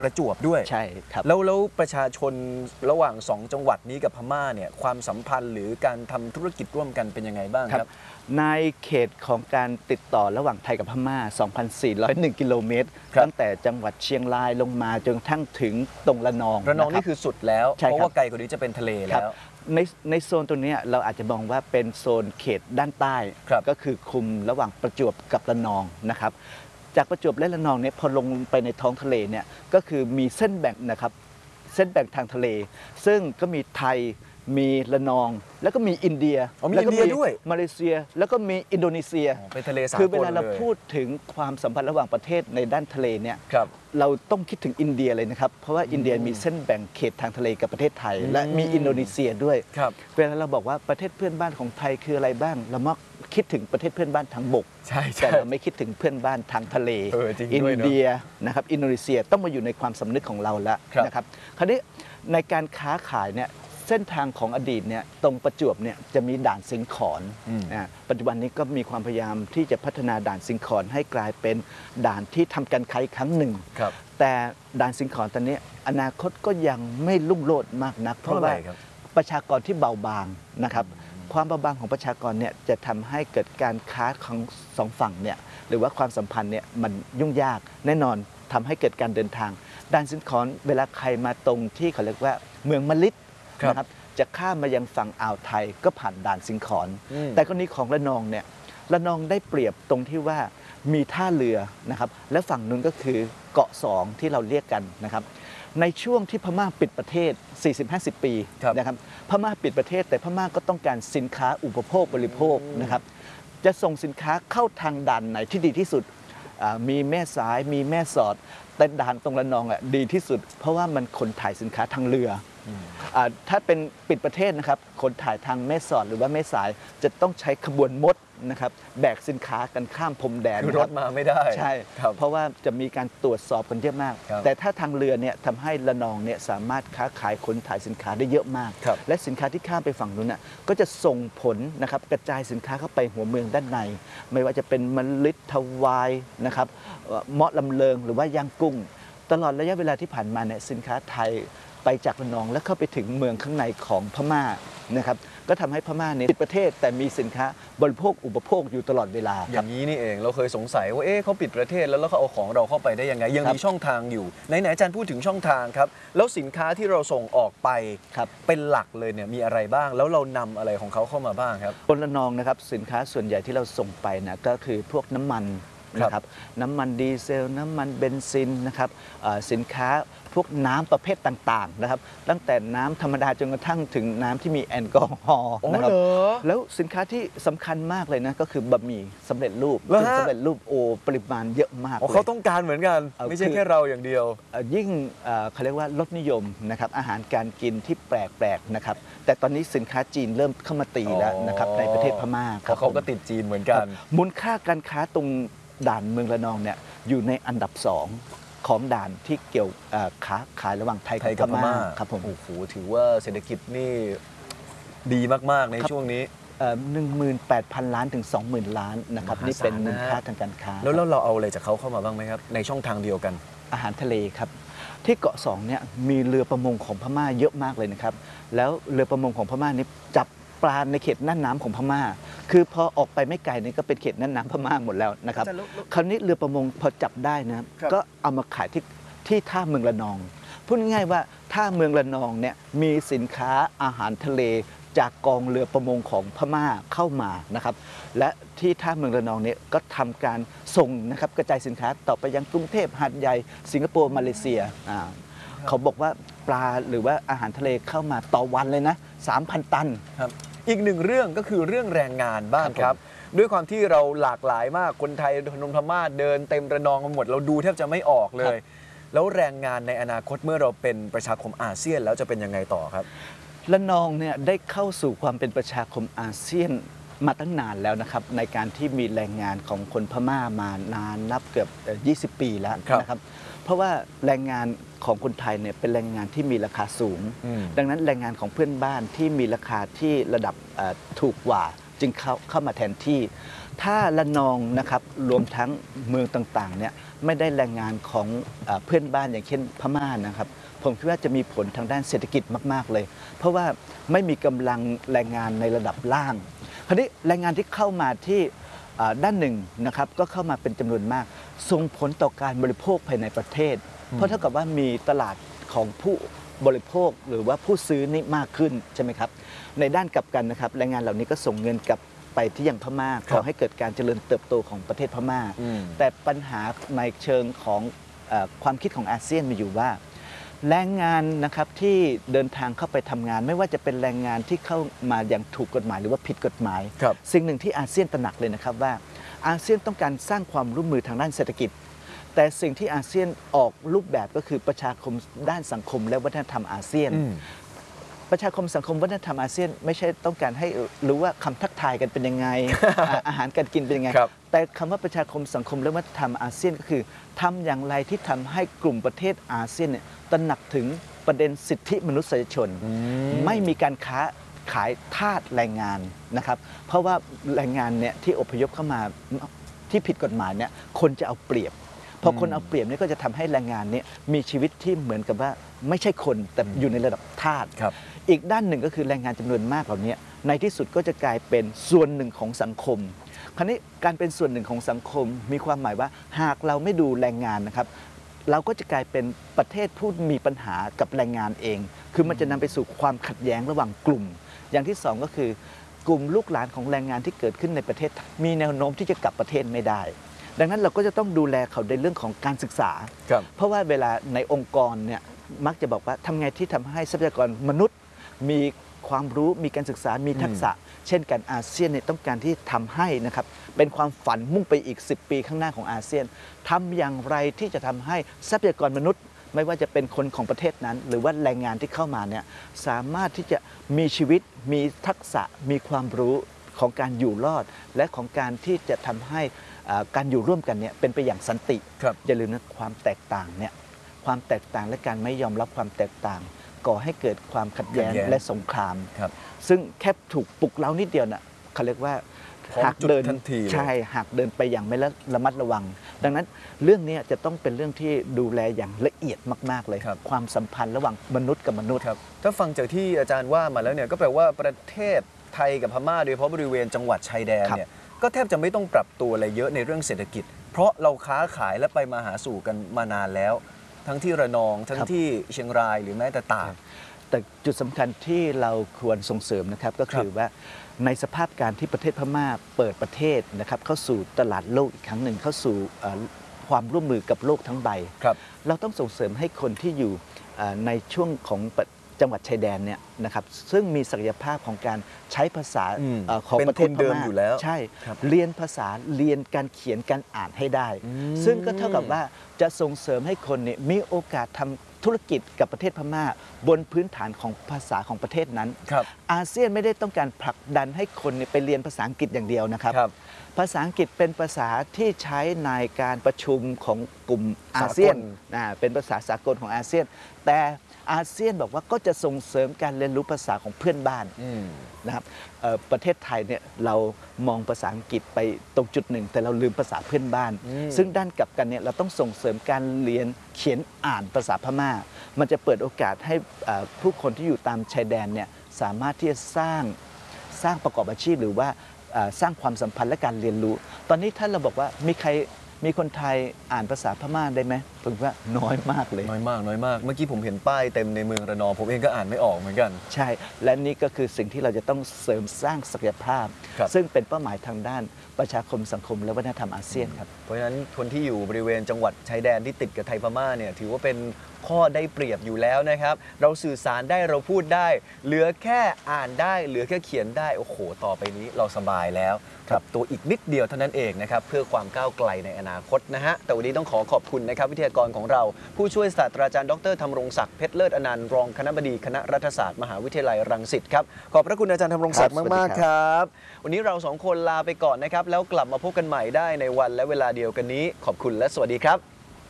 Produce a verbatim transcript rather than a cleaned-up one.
ประจวบด้วยใช่ครับแล้วแล้วประชาชนระหว่างสองจังหวัดนี้กับพม่าเนี่ยความสัมพันธ์หรือการทำธุรกิจร่วมกันเป็นยังไงบ้างครับในเขตของการติดต่อระหว่างไทยกับพม่า สองพันสี่ร้อยเอ็ด กิโลเมตรตั้งแต่จังหวัดเชียงรายลงมาจนกระทั่งถึงตรงระนองระนองนี่คือสุดแล้วเพราะว่าไกลกว่านี้จะเป็นทะเลแล้วในในโซนตรงนี้เราอาจจะมองว่าเป็นโซนเขตด้านใต้ก็คือคุมระหว่างประจวบกับระนองนะครับจากประจวบและระนองเนี่ยพอลงไปในท้องทะเลเนี่ยก็คือมีเส้นแบ่งนะครับเส้นแบ่งทางทะเลซึ่งก็มีไทยมีระนองแล้วก็มีอินเดียแล้วก็มีด้วยมาเลเซียแล้วก็มีอินโดนีเซียเป็นทะเลสากลคือเวลาเราพูดถึงความสัมพันธ์ระหว่างประเทศในด้านทะเลเนี่ยเราต้องคิดถึงอินเดียเลยนะครับเพราะว่าอินเดียมีเส้นแบ่งเขตทางทะเลกับประเทศไทยและมีอินโดนีเซียด้วยเวลาเราบอกว่าประเทศเพื่อนบ้านของไทยคืออะไรบ้างเรามักคิดถึงประเทศเพื่อนบ้านทางบกแต่เราไม่คิดถึงเพื่อนบ้านทางทะเลอินเดียนะครับอินโดนีเซียต้องมาอยู่ในความสำนึกของเราแล้วนะครับคราวนี้ในการค้าขายเนี่ยเส้นทางของอดีตเนี่ยตรงประจวบเนี่ยจะมีด่านสิงขอนนะปัจจุบันนี้ก็มีความพยายามที่จะพัฒนาด่านสิงขอนให้กลายเป็นด่านที่ทำการค้าครั้งหนึ่งแต่ด่านสิงขอนตอนนี้อนาคตก็ยังไม่รุ่งโรจน์มากนักเพราะว่าประชากรที่เบาบางนะครับความเบาบางของประชากรเนี่ยจะทำให้เกิดการค้าของสองฝั่งเนี่ยหรือว่าความสัมพันธ์เนี่ยมันยุ่งยากแน่นอนทำให้เกิดการเดินทางด่านสิงขอนเวลาใครมาตรงที่เขาเรียกว่าเมืองมะลิดนะครับจะข้ามมายังฝั่งอ่าวไทยก็ผ่านด่านสิงขอนแต่กรณีของระนองเนี่ยระนองได้เปรียบตรงที่ว่ามีท่าเรือนะครับและฝั่งนู้นก็คือเกาะสองที่เราเรียกกันนะครับในช่วงที่พม่าปิดประเทศ สี่สิบห้าสิบ ปีนะครับพม่าปิดประเทศแต่พม่าก็ต้องการสินค้าอุปโภคบริโภคนะครับจะส่งสินค้าเข้าทางด่านไหนที่ดีที่สุดมีแม่สายมีแม่สอดแต่ด่านตรงระนองอ่ะดีที่สุดเพราะว่ามันขนถ่ายสินค้าทางเรือถ้าเป็นปิดประเทศนะครับคนถ่ายทางแม่สอดหรือว่าแม่สายจะต้องใช้ขบวนมดนะครับแบกสินค้ากันข้ามพรมแดนรถมาไม่ได้ใช่เพราะว่าจะมีการตรวจสอบกันเยอะมากแต่ถ้าทางเรือเนี่ยทำให้ระนองเนี่ยสามารถค้าขายขนถ่ายสินค้าได้เยอะมากและสินค้าที่ข้ามไปฝั่งนู้นน่ะก็จะส่งผลนะครับกระจายสินค้าเข้าไปหัวเมืองด้านในไม่ว่าจะเป็นมะลิทวายนะครับเมาะลำเลิงหรือว่ายางกุ้งตลอดระยะเวลาที่ผ่านมาเนี่ยสินค้าไทยไปจากระนองแล้วเข้าไปถึงเมืองข้างในของพม่านะครับก็ทำให้พม่าเนี่ยปิดประเทศแต่มีสินค้าบริโภคอุปโภคอยู่ตลอดเวลาอย่างนี้นี่เองเราเคยสงสัยว่าเอ๊ะเขาปิดประเทศแล้วแล้วเขาเอาของเราเข้าไปได้ยังไงยังมีช่องทางอยู่ไหนๆอาจารย์พูดถึงช่องทางครับแล้วสินค้าที่เราส่งออกไปเป็นหลักเลยเนี่ยมีอะไรบ้างแล้วเรานำอะไรของเขาเข้ามาบ้างครับบนระนองนะครับสินค้าส่วนใหญ่ที่เราส่งไปนะก็คือพวกน้ำมันนะครับน้ำมันดีเซลน้ำมันเบนซินนะครับสินค้าพวกน้ำประเภทต่างๆนะครับตั้งแต่น้ำธรรมดาจนกระทั่งถึงน้ำที่มีแอลกอฮอล์นะครับแล้วสินค้าที่สำคัญมากเลยนะก็คือบะหมี่สำเร็จรูปสำเร็จรูปโอปริมาณเยอะมากเขาต้องการเหมือนกันไม่ใช่แค่เราอย่างเดียวยิ่งเขาเรียกว่าลดนิยมนะครับอาหารการกินที่แปลกๆนะครับแต่ตอนนี้สินค้าจีนเริ่มเข้ามาตีแล้วนะครับในประเทศพม่าเขาก็ติดจีนเหมือนกันมูลค่าการค้าตรงด่านเมืองระนองเนี่ยอยู่ในอันดับสองของด่านที่เกี่ยวค้าขายระหว่างไทยกับพม่าครับผมโอ้โหถือว่าเศรษฐกิจนี่ดีมากๆในช่วงนี้หนึ่งหมื่นแปดพันล้านถึงสองหมื่นล้านนะครับนี่เป็นมูลค่าทางการค้าแล้วเราเอาอะไรจากเขาเข้ามาบ้างไหมครับในช่องทางเดียวกันอาหารทะเลครับที่เกาะสองเนี่ยมีเรือประมงของพม่าเยอะมากเลยนะครับแล้วเรือประมงของพม่านี่จับปลาในเขตน่านน้ำของพม่าคือพอออกไปไม่ไกลนี่ก็เป็นเขตน่านน้ำพม่าหมดแล้วนะครับคราวนี้เรือประมงพอจับได้นะก็เอามาขายที่ที่ท่าเมืองระนองพูดง่ายๆว่าท่าเมืองระนองเนี่ยมีสินค้าอาหารทะเลจากกองเรือประมงของพม่าเข้ามานะครับและที่ท่าเมืองระนองเนี่ยก็ทำการส่งนะครับกระจายสินค้าต่อไปยังกรุงเทพหาดใหญ่สิงคโปร์มาเลเซียเขาบอกว่าปลาหรือว่าอาหารทะเลเข้ามาต่อวันเลยนะ สามพัน ตันครับอีกหนึ่งเรื่องก็คือเรื่องแรงงานบ้างครับด้วยความที่เราหลากหลายมากคนไทยคนพม่าเดินเต็มระนองกันหมดเราดูแทบจะไม่ออกเลยแล้วแรงงานในอนาคตเมื่อเราเป็นประชาคมอาเซียนแล้วจะเป็นยังไงต่อครับระนองเนี่ยได้เข้าสู่ความเป็นประชาคมอาเซียนมาตั้งนานแล้วนะครับในการที่มีแรงงานของคนพม่ามานานนับเกือบยี่สิบปีแล้วนะครับเพราะว่าแรงงานของคนไทยเนี่ยเป็นแรงงานที่มีราคาสูงดังนั้นแรงงานของเพื่อนบ้านที่มีราคาที่ระดับถูกกว่าจึงเข้าเข้ามาแทนที่ถ้าระนองนะครับรวมทั้งเมืองต่างๆเนี่ยไม่ได้แรงงานของเพื่อนบ้านอย่างเช่นพม่านะครับผมคิดว่าจะมีผลทางด้านเศรษฐกิจมากๆเลยเพราะว่าไม่มีกำลังแรงงานในระดับล่างคราวนี้แรงงานที่เข้ามาที่ด้านหนึ่งนะครับก็เข้ามาเป็นจำนวนมากส่งผลต่อการบริโภคภายในประเทศเพราะเท่ากับว่ามีตลาดของผู้บริโภคหรือว่าผู้ซื้อนี่มากขึ้นใช่ไหมครับในด้านกลับกันนะครับแรงงานเหล่านี้ก็ส่งเงินกลับไปที่ยังพม่าขอให้เกิดการเจริญเติบโตของประเทศพม่าแต่ปัญหาในเชิงของเอ่อความคิดของอาเซียนมีอยู่ว่าแรงงานนะครับที่เดินทางเข้าไปทำงานไม่ว่าจะเป็นแรงงานที่เข้ามาอย่างถูกกฎหมายหรือว่าผิดกฎหมายสิ่งหนึ่งที่อาเซียนตระหนักเลยนะครับว่าอาเซียนต้องการสร้างความร่วมมือทางด้านเศรษฐกิจแต่สิ่งที่อาเซียนออกรูปแบบก็คือประชาคมด้านสังคมและวัฒนธรรมอาเซียนประชาคมสังคมวัฒนธรรมอาเซียนไม่ใช่ต้องการให้รู้ว่าคำทักทายกันเป็นยังไง อาหารการกินเป็นยังไงแต่คำว่าประชาคมสังคมและวัฒนธรรมอาเซียนก็คือทำอย่างไรที่ทำให้กลุ่มประเทศอาเซียนเนี่ยตระหนักถึงประเด็นสิทธิมนุษยชนไม่มีการค้าขายทาสแรงงานนะครับเพราะว่าแรงงานเนี่ยที่อพยพเข้ามาที่ผิดกฎหมายเนี่ยคนจะเอาเปรียบพอคนเอาเปรียบนี่ก็จะทำให้แรงงานนี้มีชีวิตที่เหมือนกับว่าไม่ใช่คนแต่อยู่ในระดับทาสอีกด้านหนึ่งก็คือแรงงานจำนวนมากเหล่านี้ในที่สุดก็จะกลายเป็นส่วนหนึ่งของสังคมคราวนี้การเป็นส่วนหนึ่งของสังคมมีความหมายว่าหากเราไม่ดูแรงงานนะครับเราก็จะกลายเป็นประเทศผู้มีปัญหากับแรงงานเองคือมันจะนำไปสู่ความขัดแย้งระหว่างกลุ่มอย่างที่สองก็คือกลุ่มลูกหลานของแรงงานที่เกิดขึ้นในประเทศมีแนวโน้มที่จะกลับประเทศไม่ได้ดังนั้นเราก็จะต้องดูแลเขาในเรื่องของการศึกษาเพราะว่าเวลาในองค์กรเนี่ยมักจะบอกว่าทำไงที่ทำให้ทรัพยากรมนุษย์มีความรู้มีการศึกษามีทักษะเช่นกันอาเซียนเนี่ยต้องการที่ทำให้นะครับเป็นความฝันมุ่งไปอีกสิบปีข้างหน้าของอาเซียนทำอย่างไรที่จะทำให้ทรัพยากรมนุษย์ไม่ว่าจะเป็นคนของประเทศนั้นหรือว่าแรงงานที่เข้ามาเนี่ยสามารถที่จะมีชีวิตมีทักษะมีความรู้ของการอยู่รอดและของการที่จะทำให้การอยู่ร่วมกันเนี่ยเป็นไปอย่างสันติอย่าลืมนะความแตกต่างเนี่ยความแตกต่างและการไม่ยอมรับความแตกต่างก่อให้เกิดความขัดแย้งและสงครามซึ่งแค่ถูกปลุกเร้านิดเดียวน่ะเขาเรียกว่าหากเดินใช่หากเดินไปอย่างไม่ระมัดระวังดังนั้นเรื่องนี้จะต้องเป็นเรื่องที่ดูแลอย่างละเอียดมากๆเลยความสัมพันธ์ระหว่างมนุษย์กับมนุษย์ครับถ้าฟังจากที่อาจารย์ว่ามาแล้วเนี่ยก็แปลว่าประเทศไทยกับพม่าโดยเฉพาะบริเวณจังหวัดชายแดนเนี่ยก็แทบจะไม่ต้องปรับตัวอะไรเยอะในเรื่องเศรษฐกิจเพราะเราค้าขายและไปมาหาสู่กันมานานแล้วทั้งที่ระนองทั้งที่เชียงรายหรือแม้แต่ตากแต่จุดสำคัญที่เราควรส่งเสริมนะครับก็คือว่าในสภาพการที่ประเทศพม่าเปิดประเทศนะครับเข้าสู่ตลาดโลกอีกครั้งหนึ่งเข้าสู่ความร่วมมือกับโลกทั้งใบเราต้องส่งเสริมให้คนที่อยู่ในช่วงของจังหวัดชายแดนเนี่ยนะครับซึ่งมีศักยภาพของการใช้ภาษาของประเทศพม่าใช่เรียนภาษาเรียนการเขียนการอ่านให้ได้ซึ่งก็เท่ากับว่าจะส่งเสริมให้คนเนี่ยมีโอกาสทำธุรกิจกับประเทศพม่าบนพื้นฐานของภาษาของประเทศนั้นอาเซียนไม่ได้ต้องการผลักดันให้คนไปเรียนภาษาอังกฤษอย่างเดียวนะครับภาษาอังกฤษเป็นภาษาที่ใช้ในการประชุมของกลุ่มอาเซียนเป็นภาษาสากลของอาเซียนแต่อาเซียนบอกว่าก็จะส่งเสริมการเรียนรู้ภาษาของเพื่อนบ้านนะครับประเทศไทยเนี่ยเรามองภาษาอังกฤษไปตรงจุดหนึ่งแต่เราลืมภาษาเพื่อนบ้านซึ่งด้านกลับกันเนี่ยเราต้องส่งเสริมการเรียนเขียนอ่านภาษาพม่ามันจะเปิดโอกาสให้ผู้คนที่อยู่ตามชายแดนเนี่ยสามารถที่จะสร้างสร้างประกอบอาชีพหรือว่าสร้างความสัมพันธ์และการเรียนรู้ตอนนี้ถ้าเราบอกว่ามีใครมีคนไทยอ่านภาษาพม่าได้ไหมผมว่าน้อยมากเลยน้อยมากน้อยมากเมื่อกี้ผมเห็นป้ายเต็มในเมืองระนองผมเองก็อ่านไม่ออกเหมือนกันใช่และนี่ก็คือสิ่งที่เราจะต้องเสริมสร้างศักยภาพซึ่งเป็นเป้าหมายทางด้านประชาคมสังคมและวัฒนธรรมอาเซียนครับเพราะฉะนั้นคนที่อยู่บริเวณจังหวัดชายแดนที่ติดกับไทยพม่าเนี่ยถือว่าเป็นข้อได้เปรียบอยู่แล้วนะครับเราสื่อสารได้เราพูดได้เหลือแค่อ่านได้เหลือแค่เขียนได้โอ้โหต่อไปนี้เราสบายแล้วครับตัวอีกนิดเดียวเท่านั้นเองนะครับเพื่อความก้าวไกลในอนาคตนะฮะแต่วันนี้ต้องขอขอบคุณนะครับวิทยากรของเราผู้ช่วยศาสตราจารย์ดรธำรงศักดิ์เพชรเลิศอนันต์รองคณบดีคณะรัฐศาสตร์มหาวิทยาลัยรังสิตครับขอบพระคุณอาจารย์ธำรงศักดิ์มากๆครับวันนี้เราสองคนลาไปก่อนนะครับแล้วกลับมาพบกันใหม่ได้ในวันและเวลาเดียวกันนี้ขอบคุณและสวัสดีครับ